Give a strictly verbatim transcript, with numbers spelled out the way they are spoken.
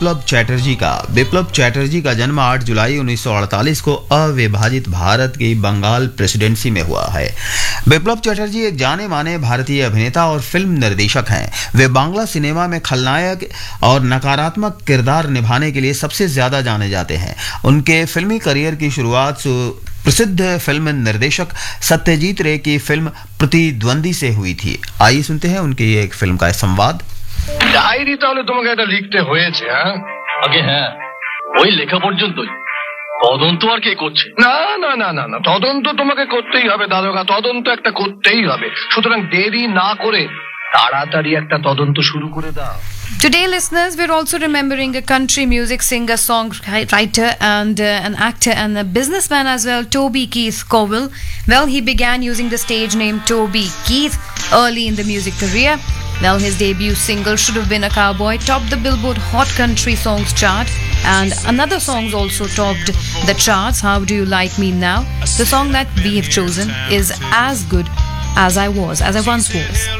बिप्लब चैटर्जी का बिप्लब चैटर्जी का जन्म आठ जुलाई उन्नीस सौ अड़तालीस को अविभाजित भारत की बंगाल प्रेसिडेंसी में हुआ है। बिप्लब चैटर्जी एक जाने माने भारतीय अभिनेता और फिल्म निर्देशक हैं। वे बांग्ला सिनेमा में खलनायक और नकारात्मक किरदार निभाने के लिए सबसे ज्यादा जाने जाते हैं। उनके फिल्मी करियर की शुरुआत प्रसिद्ध फिल्म निर्देशक सत्यजीत रे की फिल्म प्रतिद्वंदी से हुई थी। आइए सुनते हैं उनकी एक फिल्म का संवाद। ডায়েরি তাহলে তোমাকে এটা লিখতে হয়েছে? হ্যাঁ আগে হ্যাঁ, ওই লেখা পর্যন্তই। তদন্ত আর কে করছে? না না না না না তদন্ত তোমাকে করতেই হবে দারোগা, তদন্ত একটা করতেই হবে। সুতরাং দেরি না করে তাড়াতাড়ি একটা তদন্ত শুরু করে দাও। Today, listeners, we're also remembering a country music singer, songwriter, and uh, an actor and a businessman as well, Toby Keith Cowell. Well, he began using the stage name Toby Keith early in the music career. Well, his debut single, Should Have Been a Cowboy, topped the Billboard Hot Country Songs chart, and another song also topped the charts, How Do You Like Me Now? The song that we have chosen is As Good As I Was, As I Once Was.